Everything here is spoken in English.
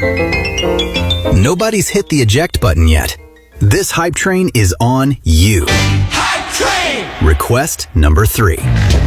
Nobody's hit the eject button yet. This hype train is on you. Hype train! Request number 3.